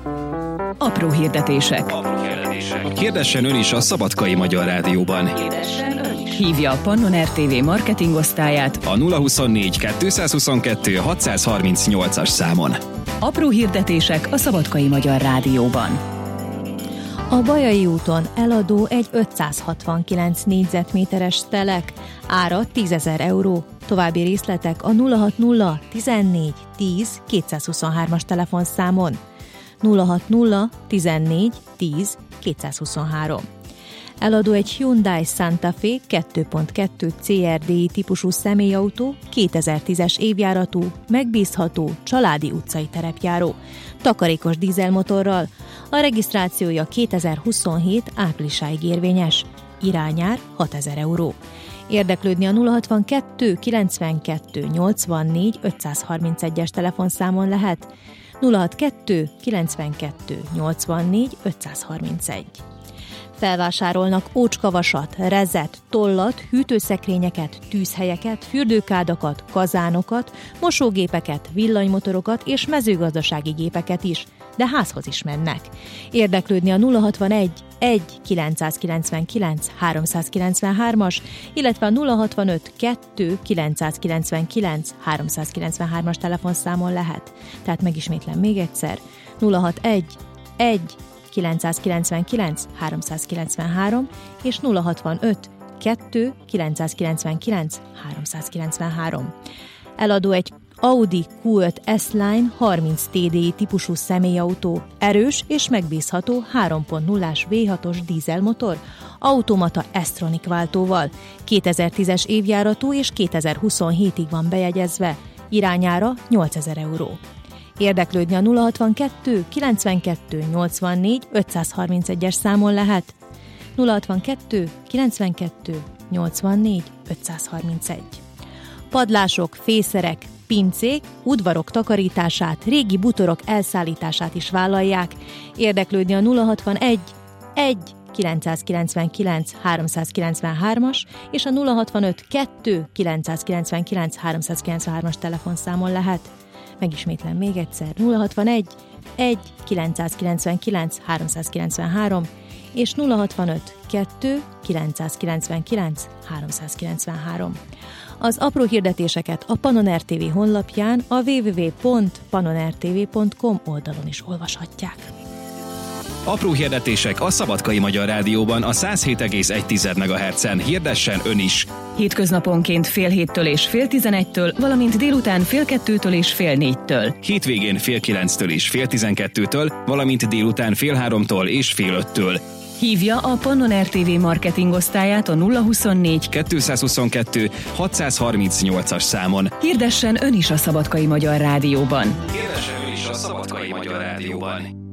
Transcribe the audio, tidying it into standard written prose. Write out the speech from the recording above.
Apró hirdetések. Hirdessen ön is a Szabadkai Magyar Rádióban. Hívja a Pannon RTV marketingosztályát A 024 222 638-as számon. Apró hirdetések a Szabadkai Magyar Rádióban. A Bajai úton eladó egy 569 négyzetméteres telek, ára 10 000 euró. További részletek a 060 14 10 223-as telefonszámon. 060 14 10 223. Eladó egy Hyundai Santa Fe 2.2 CRDI típusú személyautó, 2010-es évjáratú, megbízható, családi utcai terepjáró, takarékos dízelmotorral. A regisztrációja 2027 áprilisáig érvényes. Irányár 6 000 euró. Érdeklődni a 062 92 84 531-es telefonszámon lehet. 062 92 84 531. Felvásárolnak ócskavasat, rezet, tollat, hűtőszekrényeket, tűzhelyeket, fürdőkádakat, kazánokat, mosógépeket, villanymotorokat és mezőgazdasági gépeket is, de házhoz is mennek. Érdeklődni a 061 1 999 393-as, illetve a 065 2 999 393-as telefonszámon lehet. Tehát megismétlem még egyszer, 061 1 999 393 és 065 2 999 393. Eladó egy Audi Q5 S-Line 30 TDI típusú személyautó, erős és megbízható 3.0-ás V6-os dízelmotor, automata S-Tronic váltóval, 2010-es évjáratú és 2027-ig van bejegyezve, irányára 8 000 euró. Érdeklődni a 062 92 84 531-es számon lehet. 062 92 84 531. Padlások, fészerek, pincék, udvarok takarítását, régi bútorok elszállítását is vállalják. Érdeklődni a 061 1 999 393-as és a 065 2 999 393-as telefonszámon lehet. Megismétlem még egyszer, 061 1 999 393 és 065 2 999 393. Az apró hirdetéseket a Pannon RTV honlapján, a www.pannonrtv.com oldalon is olvashatják. Apró hirdetések a Szabadkai Magyar Rádióban a 107,1 MHz-en. Hirdessen ön is! Hétköznaponként fél 7-től és fél 11-től, valamint délután fél 2-től és fél 4-től. Hétvégén fél 9-től és fél 12-től, valamint délután fél 3-tól és fél 5-től. Hívja a Pannon RTV marketingosztályát a 024 222 638-as számon. Hirdessen ön is a Szabadkai Magyar Rádióban. Hirdessen ön is a Szabadkai Magyar Rádióban.